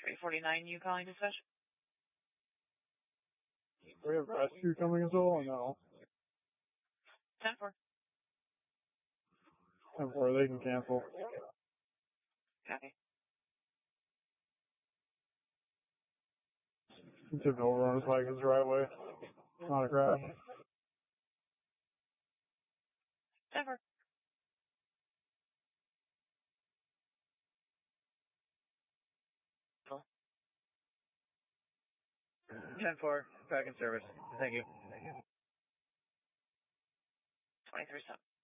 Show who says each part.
Speaker 1: 349, you calling dispatch?
Speaker 2: We have rescue coming as well or no?
Speaker 1: 10-4.
Speaker 2: 10-4, they can cancel.
Speaker 1: Copy.
Speaker 2: He took over on his bike his driveway. Not a crash.
Speaker 1: 10-4. Cool.
Speaker 3: 10-4, back in service. Thank you.
Speaker 1: 23-7.